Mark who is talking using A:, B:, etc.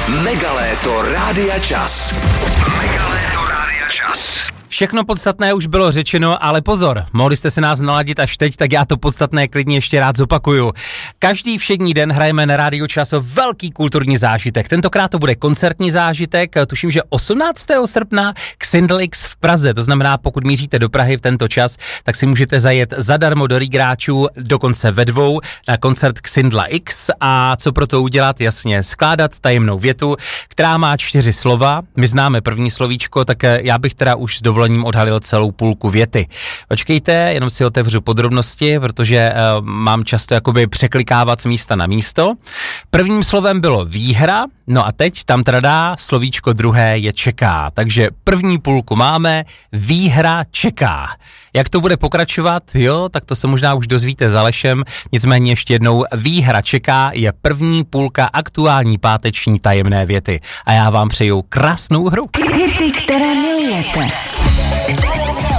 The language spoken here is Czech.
A: Megaléto Rádia Čas. Megaléto Rádia Čas.
B: Všechno podstatné už bylo řečeno, ale pozor, mohli jste se nás naladit až teď, tak já to podstatné klidně ještě rád zopakuju. Každý všední den hrajeme na Rádiu Čas o velký kulturní zážitek. Tentokrát to bude koncertní zážitek, tuším, že 18. srpna Xindl X v Praze. To znamená, pokud míříte do Prahy v tento čas, tak si můžete zajet zadarmo do Rigráčů, dokonce ve dvou, na koncert Xindla X. A co pro to udělat? Jasně, skládat tajemnou větu, která má 4 slova. My známe první slovíčko, tak já bych teda už s dovolením odhalil celou půlku věty. Počkejte, jenom si otevřu podrobnosti, protože mám často jakoby překlikávat z místa na místo. Prvním slovem bylo výhra, no a teď tam tradá slovíčko druhé je čeká. Takže první půlku máme, výhra čeká. Jak to bude pokračovat, jo, tak to se možná už dozvíte za Alešem, nicméně ještě jednou, výhra čeká je první půlka aktuální páteční tajemné věty. A já vám přeju krásnou hru.
C: Hity, které milujete.